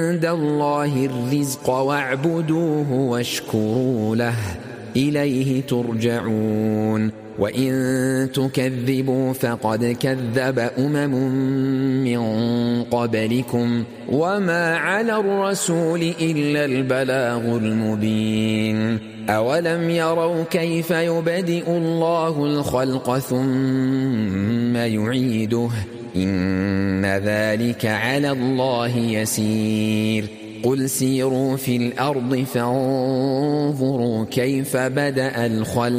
عند الله الرزق واعبدوه واشكروا له إليه ترجعون وإن تكذبوا فقد كذب من قبلكم وما على الرسول إلا البلاغ المبين أولم يروا كيف يبدئ الله الخلق ثم يعيده إن ذلك على الله يسير قل سيروا في الأرض فانظروا كيف بدأ الخلق